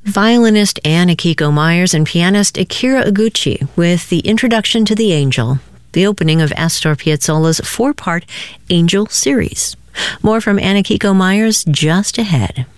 Violinist Anne Akiko Myers and pianist Akira Iguchi with the introduction to The Angel, the opening of Astor Piazzolla's 4-part Angel series. More from Anne Akiko Myers just ahead.